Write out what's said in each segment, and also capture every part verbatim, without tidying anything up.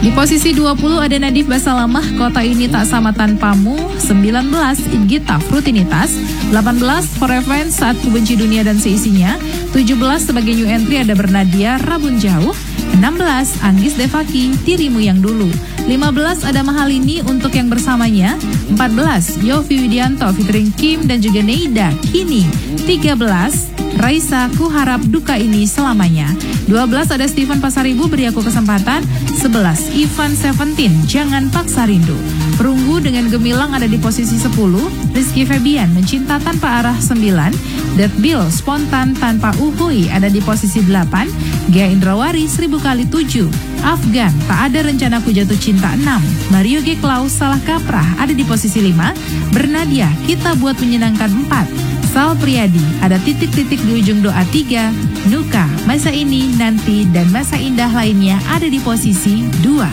Di posisi dua puluh ada Nadif Basalamah, Kota Ini Tak Sama Tanpamu. Sembilan belas Gita Frutinitas. Delapan belas Forever Saat Ku Benci Dunia dan Seisinya. Tujuh belas sebagai new entry ada Bernadia, Rabun Jauh. Enam belas Anggis Devaki, Dirimu Yang Dulu. Lima belas ada Mahalini Untuk Yang Bersamanya. Empat belas Yofi Widianto featuring Kim dan juga Neida, Kini. Tiga belas Raisa, Ku Harap Duka Ini Selamanya. Dua belas ada Steven Pasaribu, Beri Aku Kesempatan. Sebelas Ivan Seventeen, Jangan Paksa Rindu. Perunggu dengan Gemilang ada di posisi sepuluh. Rizky Febian, Mencinta Tanpa Arah sembilan. Dead Bill, Spontan Tanpa Uhui ada di posisi delapan. Gia Indrawari, Seribu Kali tujuh. Afgan, Tak Ada Rencanaku Jatuh Cinta enam. Mario G. Klaus, Salah Kaprah ada di posisi lima. Bernadia, Kita Buat Menyenangkan empat. Sal Priadi, ada Titik-Titik di Ujung Doa tiga. Nuka, Masa Ini, Nanti, dan Masa Indah lainnya ada di posisi dua.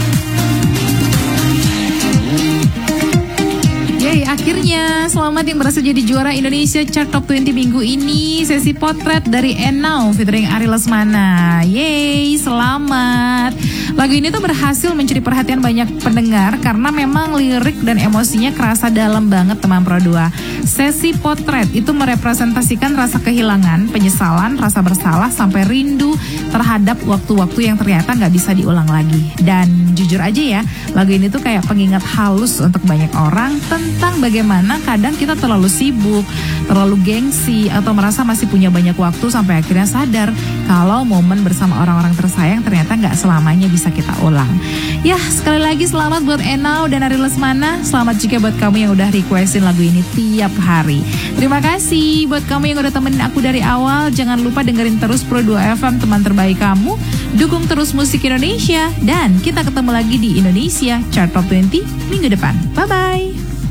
Yeay, akhirnya selamat yang berhasil jadi juara Indonesia Chart Top dua puluh minggu ini. Sesi potret dari Enau featuring Ari Lesmana. Yeay, selamat. Lagu ini tuh berhasil mencuri perhatian banyak pendengar karena memang lirik dan emosinya kerasa dalam banget teman Pro dua. Sesi potret itu merepresentasikan rasa kehilangan, penyesalan, rasa bersalah, sampai rindu terhadap waktu-waktu yang ternyata gak bisa diulang lagi. Dan jujur aja ya, lagu ini tuh kayak pengingat halus untuk banyak orang tentang bagaimana kadang kita terlalu sibuk, terlalu gengsi, atau merasa masih punya banyak waktu sampai akhirnya sadar kalau momen bersama orang-orang tersayang ternyata gak selamanya bisa kita ulang. Ya, sekali lagi selamat buat Enau dan Ari Lesmana. Selamat juga buat kamu yang udah requestin lagu ini tiap hari. Terima kasih buat kamu yang udah temenin aku dari awal. Jangan lupa dengerin terus Pro dua F M, teman terbaik kamu. Dukung terus musik Indonesia. Dan kita ketemu lagi di Indonesia Chart Top dua puluh minggu depan. Bye-bye.